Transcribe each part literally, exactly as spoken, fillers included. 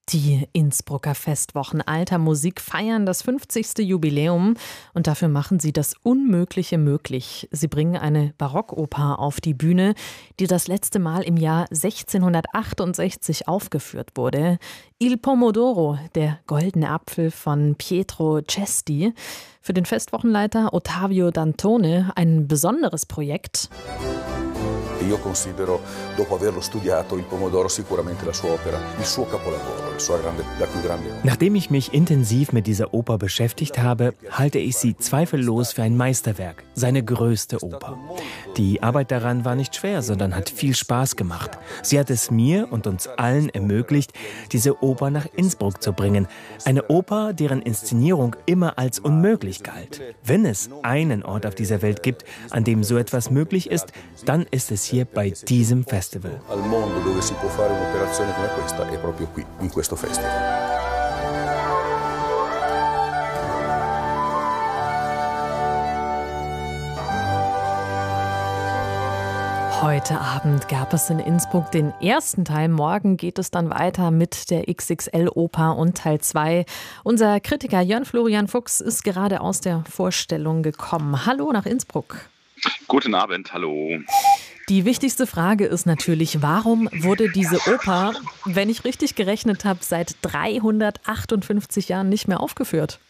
Die Innsbrucker Festwochen alter Musik feiern das fünfzigste Jubiläum und dafür machen sie das Unmögliche möglich. Sie bringen eine Barockoper auf die Bühne, die das letzte Mal im Jahr sechzehnhundertachtundsechzig aufgeführt wurde. Il Pomodoro, der goldene Apfel von Pietro Cesti. Für den Festwochenleiter Ottavio Dantone ein besonderes Projekt. Io considero, dopo averlo studiato, il Pomodoro sicuramente la sua opera, il suo capolavoro, la sua grande, la più grande opera. Nachdem ich mich intensiv mit dieser Oper beschäftigt habe, halte ich sie zweifellos für ein Meisterwerk, seine größte Oper. Die Arbeit daran war nicht schwer, sondern hat viel Spaß gemacht. Sie hat es mir und uns allen ermöglicht, diese Oper nach Innsbruck zu bringen. Eine Oper, deren Inszenierung immer als unmöglich galt. Wenn es einen Ort auf dieser Welt gibt, an dem so etwas möglich ist, dann ist es hier bei diesem Festival. Al mondo dove si può fare un'operazione come questa è proprio qui, in questo festival. Heute Abend gab es in Innsbruck den ersten Teil. Morgen geht es dann weiter mit der X X L-Oper und Teil zwei. Unser Kritiker Jörn Florian Fuchs ist gerade aus der Vorstellung gekommen. Hallo nach Innsbruck. Guten Abend, hallo. Die wichtigste Frage ist natürlich, warum wurde diese Oper, wenn ich richtig gerechnet habe, seit dreihundertachtundfünfzig Jahren nicht mehr aufgeführt?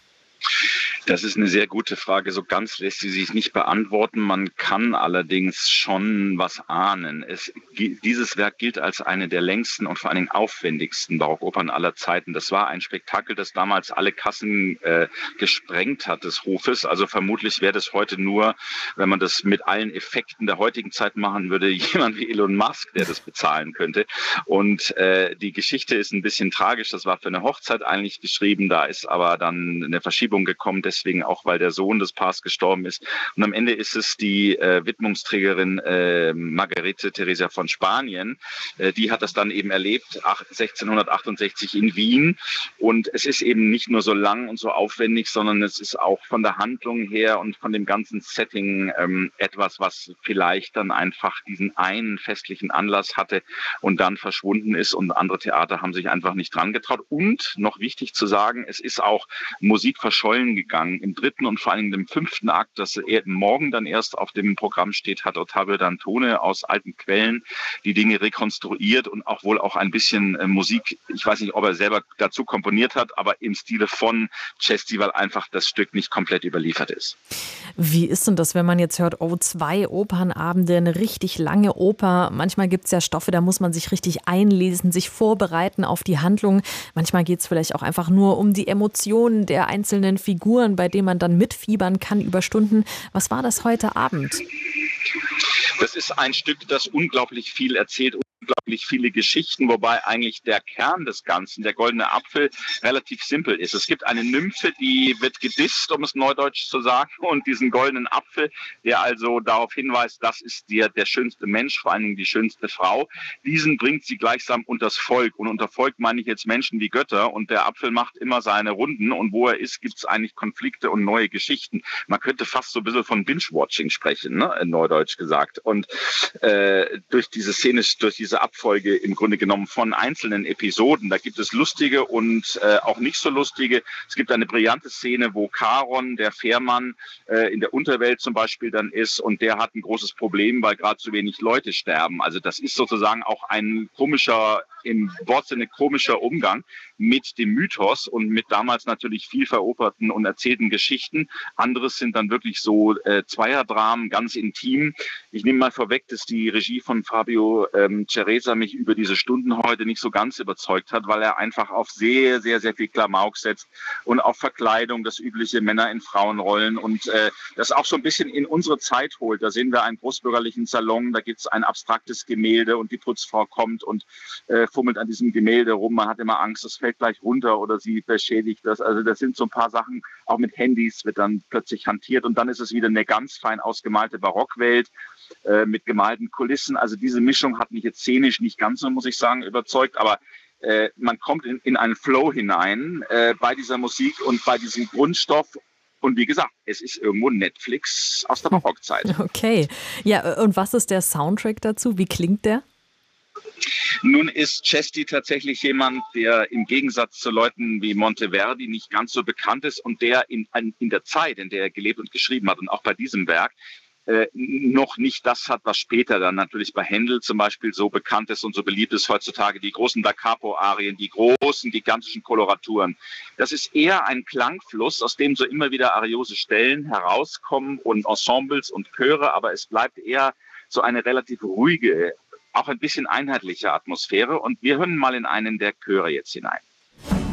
Das ist eine sehr gute Frage. So ganz lässt sie sich nicht beantworten. Man kann allerdings schon was ahnen. Es, dieses Werk gilt als eine der längsten und vor allen Dingen aufwendigsten Barockopern aller Zeiten. Das war ein Spektakel, das damals alle Kassen äh, gesprengt hat des Hofes. Also vermutlich wäre das heute nur, wenn man das mit allen Effekten der heutigen Zeit machen würde, jemand wie Elon Musk, der das bezahlen könnte. Und äh, die Geschichte ist ein bisschen tragisch. Das war für eine Hochzeit eigentlich geschrieben. Da ist aber dann eine Verschiebung gekommen. Deswegen auch, weil der Sohn des Paars gestorben ist. Und am Ende ist es die äh, Widmungsträgerin äh, Margarete Theresia von Spanien. Äh, die hat das dann eben erlebt, ach, sechzehnhundertachtundsechzig in Wien. Und es ist eben nicht nur so lang und so aufwendig, sondern es ist auch von der Handlung her und von dem ganzen Setting ähm, etwas, was vielleicht dann einfach diesen einen festlichen Anlass hatte und dann verschwunden ist. Und andere Theater haben sich einfach nicht dran getraut. Und noch wichtig zu sagen, es ist auch Musik verschollen gegangen. Im dritten und vor allem im fünften Akt, das morgen dann erst auf dem Programm steht, hat Ottavio Dantone aus alten Quellen die Dinge rekonstruiert und auch wohl auch ein bisschen äh, Musik, ich weiß nicht, ob er selber dazu komponiert hat, aber im Stile von Cesti, weil einfach das Stück nicht komplett überliefert ist. Wie ist denn das, wenn man jetzt hört, oh, zwei Opernabende, eine richtig lange Oper? Manchmal gibt es ja Stoffe, da muss man sich richtig einlesen, sich vorbereiten auf die Handlung. Manchmal geht es vielleicht auch einfach nur um die Emotionen der einzelnen Figuren, bei denen man dann mitfiebern kann über Stunden. Was war das heute Abend? Das ist ein Stück, das unglaublich viel erzählt, unglaublich viele Geschichten, wobei eigentlich der Kern des Ganzen, der goldene Apfel, relativ simpel ist. Es gibt eine Nymphe, die wird gedisst, um es neudeutsch zu sagen, und diesen goldenen Apfel, der also darauf hinweist, das ist der, der schönste Mensch, vor allen Dingen die schönste Frau, diesen bringt sie gleichsam unters Volk. Und unter Volk meine ich jetzt Menschen wie Götter, und der Apfel macht immer seine Runden, und wo er ist, gibt es eigentlich Konflikte und neue Geschichten. Man könnte fast so ein bisschen von Binge-Watching sprechen, ne, in neudeutsch gesagt. Und äh, durch diese Szene, durch diese Abfolge im Grunde genommen von einzelnen Episoden. Da gibt es lustige und äh, auch nicht so lustige. Es gibt eine brillante Szene, wo Charon, der Fährmann, äh, in der Unterwelt zum Beispiel dann ist, und der hat ein großes Problem, weil gerade zu wenig Leute sterben. Also das ist sozusagen auch ein komischer, im Wortsinne komischer Umgang mit dem Mythos und mit damals natürlich viel veroperten und erzählten Geschichten. Anderes sind dann wirklich so äh, Zweierdramen, ganz intim. Ich nehme mal vorweg, dass die Regie von Fabio ähm, Ceresa mich über diese Stunden heute nicht so ganz überzeugt hat, weil er einfach auf sehr, sehr, sehr viel Klamauk setzt und auf Verkleidung, das übliche Männer in Frauenrollen, und äh, das auch so ein bisschen in unsere Zeit holt. Da sehen wir einen großbürgerlichen Salon, da gibt es ein abstraktes Gemälde und die Putzfrau kommt und äh, fummelt an diesem Gemälde rum. Man hat immer Angst, das fällt gleich runter oder sie beschädigt das. Also das sind so ein paar Sachen, auch mit Handys wird dann plötzlich hantiert, und dann ist es wieder eine ganz fein ausgemalte Barockwelt äh, mit gemalten Kulissen. Also diese Mischung hat mich jetzt szenisch nicht ganz so, muss ich sagen, überzeugt, aber äh, man kommt in, in einen Flow hinein äh, bei dieser Musik und bei diesem Grundstoff. Und wie gesagt, es ist irgendwo Netflix aus der Barockzeit. Okay. Ja, und was ist der Soundtrack dazu? Wie klingt der? Nun ist Cesti tatsächlich jemand, der im Gegensatz zu Leuten wie Monteverdi nicht ganz so bekannt ist und der in, in der Zeit, in der er gelebt und geschrieben hat und auch bei diesem Werk, äh, noch nicht das hat, was später dann natürlich bei Händel zum Beispiel so bekannt ist und so beliebt ist heutzutage, die großen Da Capo-Arien, die großen, gigantischen Koloraturen. Das ist eher ein Klangfluss, aus dem so immer wieder ariose Stellen herauskommen und Ensembles und Chöre, aber es bleibt eher so eine relativ ruhige, auch ein bisschen einheitliche Atmosphäre. Und wir hören mal in einen der Chöre jetzt hinein.